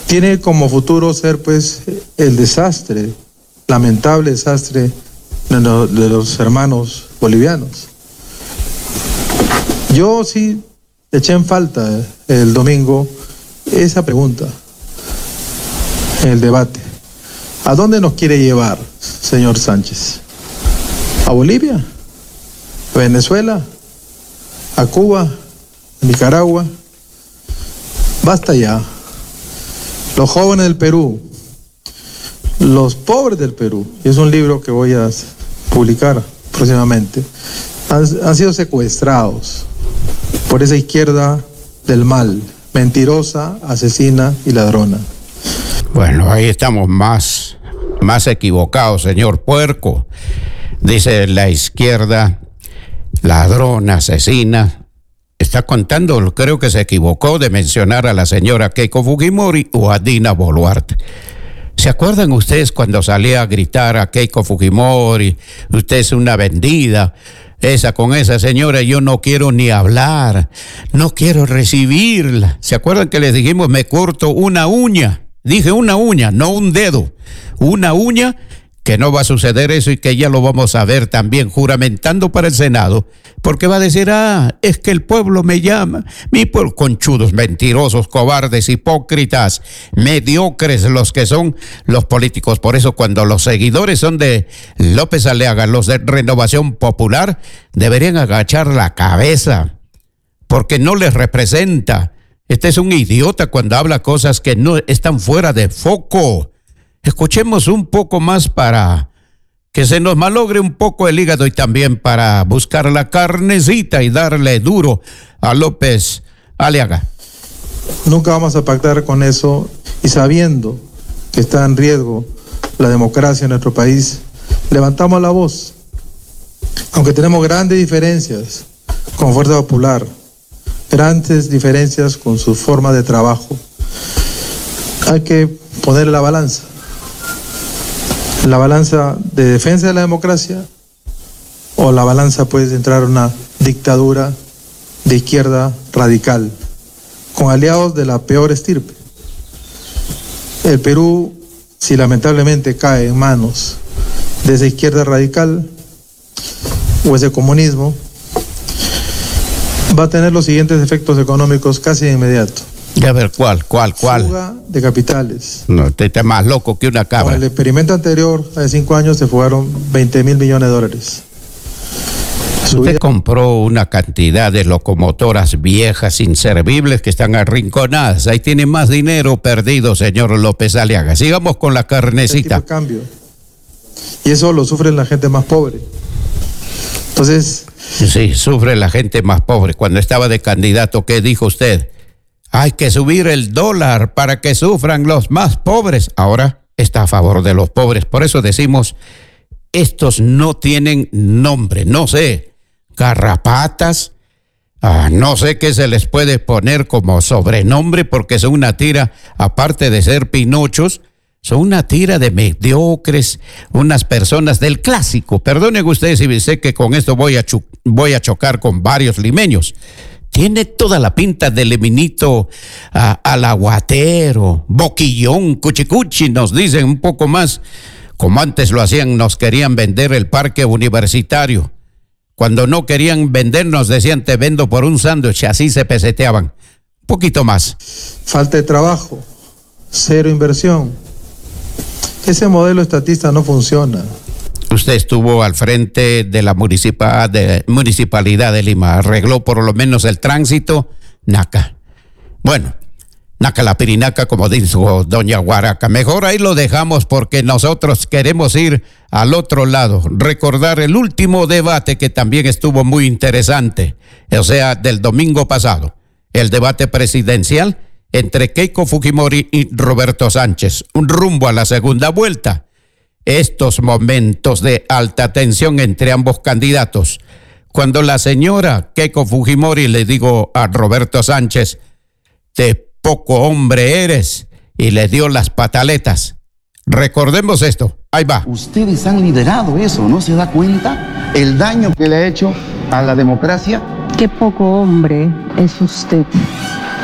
tiene como futuro ser pues el desastre, lamentable desastre de los hermanos bolivianos. Yo sí eché en falta el domingo esa pregunta en el debate. ¿A dónde nos quiere llevar, señor Sánchez? ¿A Bolivia? ¿A Venezuela? ¿A Cuba? ¿A Nicaragua? Basta ya. Los jóvenes del Perú, los pobres del Perú, y es un libro que voy a publicar próximamente, han sido secuestrados por esa izquierda del mal, mentirosa, asesina y ladrona. Bueno, ahí estamos más equivocados, señor Puerco. Dice la izquierda, ladrona, asesina. Está contando, creo que se equivocó de mencionar a la señora Keiko Fujimori o a Dina Boluarte. ¿Se acuerdan ustedes cuando salía a gritar a Keiko Fujimori, usted es una vendida? Con esa señora yo no quiero ni hablar, no quiero recibirla. ¿Se acuerdan que les dijimos me corto una uña? Dije una uña, no un dedo. Una uña, que no va a suceder eso y que ya lo vamos a ver también juramentando para el Senado, porque va a decir, es que el pueblo me llama, mi pueblo, conchudos, mentirosos, cobardes, hipócritas, mediocres los que son los políticos. Por eso cuando los seguidores son de López Aliaga, los de Renovación Popular, deberían agachar la cabeza, porque no les representa. Este es un idiota cuando habla cosas que no están fuera de foco. Escuchemos un poco más para que se nos malogre un poco el hígado y también para buscar la carnecita y darle duro a López Aliaga. Nunca vamos a pactar con eso, y sabiendo que está en riesgo la democracia en nuestro país, levantamos la voz. Aunque tenemos grandes diferencias con Fuerza Popular, grandes diferencias con su forma de trabajo, hay que poner la balanza de defensa de la democracia, o la balanza puede entrar una dictadura de izquierda radical con aliados de la peor estirpe. El Perú, si lamentablemente cae en manos de esa izquierda radical o ese comunismo, va a tener los siguientes efectos económicos casi de inmediato. A ver, ¿cuál? Fuga de capitales. No, usted está más loco que una cabra. Con el experimento anterior, hace 5 años, se fugaron 20.000 millones de dólares. Usted compró una cantidad de locomotoras viejas, inservibles, que están arrinconadas. Ahí tiene más dinero perdido, señor López Aliaga. Sigamos con la carnecita. Tipo de cambio. Y eso lo sufre la gente más pobre. Entonces... Sí, sufre la gente más pobre. Cuando estaba de candidato, ¿qué dijo usted? Hay que subir el dólar para que sufran los más pobres. Ahora está a favor de los pobres. Por eso decimos, estos no tienen nombre. No sé, garrapatas, no sé qué se les puede poner como sobrenombre, porque son una tira, aparte de ser pinochos, son una tira de mediocres, unas personas del clásico. Perdonen ustedes si sé que con esto voy a chocar con varios limeños. Tiene toda la pinta del eminito alaguatero, boquillón, cuchicuchi, nos dicen un poco más. Como antes lo hacían, nos querían vender el parque universitario. Cuando no querían vender, nos decían, te vendo por un sándwich, así se peseteaban. Un poquito más. Falta de trabajo, cero inversión. Ese modelo estatista no funciona. Usted estuvo al frente de la Municipalidad de Lima, arregló por lo menos el tránsito, naca. Bueno, naca la pirinaca, como dijo doña Guaraca. Mejor ahí lo dejamos porque nosotros queremos ir al otro lado, recordar el último debate que también estuvo muy interesante, o sea, del domingo pasado, el debate presidencial entre Keiko Fujimori y Roberto Sánchez, un rumbo a la segunda vuelta. Estos momentos de alta tensión entre ambos candidatos, cuando la señora Keiko Fujimori le dijo a Roberto Sánchez, de poco hombre eres, y le dio las pataletas. Recordemos esto, ahí va. Ustedes han liderado eso, ¿no se da cuenta? El daño que le ha hecho a la democracia. Qué poco hombre es usted.